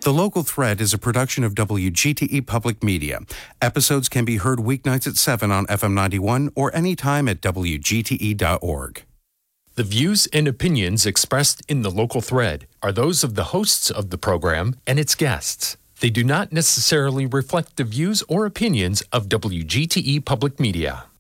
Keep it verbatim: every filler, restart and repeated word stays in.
The Local Thread is a production of W G T E Public Media. Episodes can be heard weeknights at seven on F M ninety-one or anytime at W G T E dot org. The views and opinions expressed in The Local Thread are those of the hosts of the program and its guests. They do not necessarily reflect the views or opinions of W G T E Public Media.